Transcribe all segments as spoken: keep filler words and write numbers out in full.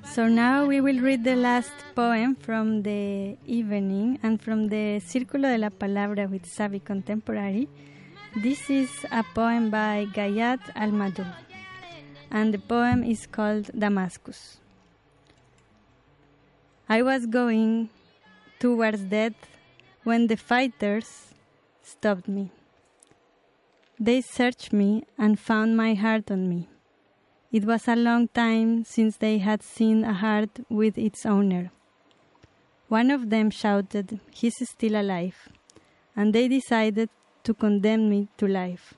So now we will read the last poem from the evening and from the Círculo de la Palabra with Savvy Contemporary. This is a poem by Gayat Al-Madou, and the poem is called Damascus. I was going towards death when the fighters stopped me. They searched me and found my heart on me. It was a long time since they had seen a heart with its owner. One of them shouted, "He's still alive," and they decided to condemn me to life.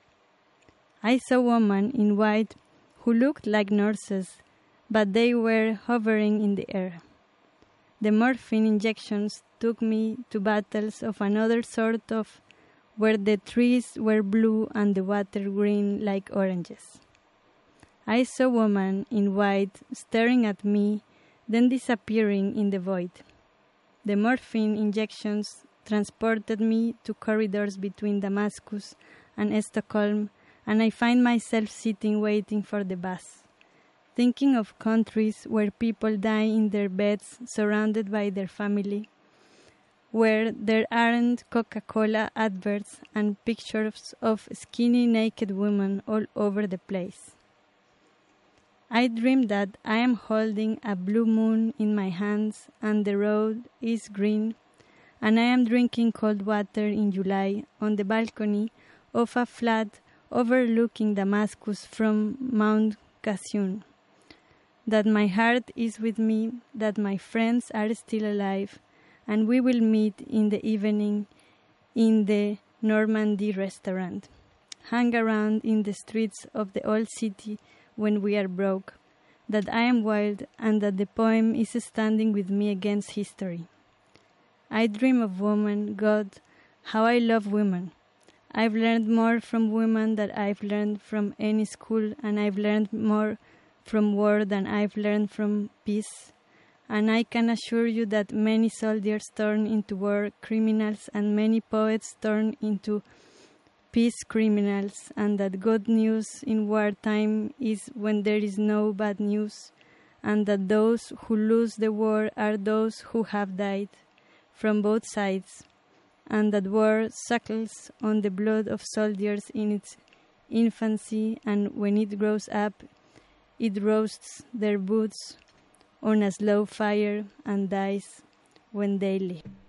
I saw women in white who looked like nurses, but they were hovering in the air. The morphine injections took me to battles of another sort of where the trees were blue and the water green like oranges. I saw women in white staring at me, then disappearing in the void. The morphine injections transported me to corridors between Damascus and Stockholm, and I find myself sitting waiting for the bus, thinking of countries where people die in their beds surrounded by their family, where there aren't Coca-Cola adverts and pictures of skinny naked women all over the place. I dream that I am holding a blue moon in my hands and the road is green, and I am drinking cold water in July on the balcony of a flat overlooking Damascus from Mount Kassun. That my heart is with me, that my friends are still alive, and we will meet in the evening in the Normandy restaurant, hang around in the streets of the old city when we are broke, that I am wild and that the poem is standing with me against history. I dream of women, God, how I love women. I've learned more from women than I've learned from any school, and I've learned more from war than I've learned from peace. And I can assure you that many soldiers turn into war criminals and many poets turn into peace criminals, and that good news in wartime is when there is no bad news, and that those who lose the war are those who have died from both sides, and that war suckles on the blood of soldiers in its infancy, and when it grows up, it roasts their boots on a slow fire and dies when they live.